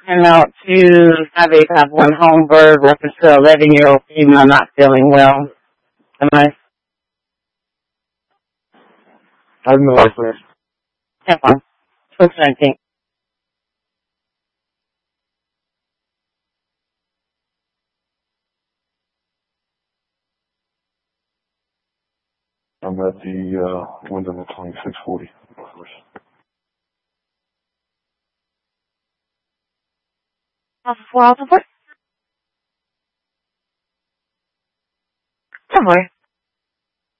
And out to have one home bird reference to 11-year-old female not feeling well. Am I? I have no idea. Come on. 2019. I'm at the window of 2640. Off of 4 Alpha 4? Somewhere.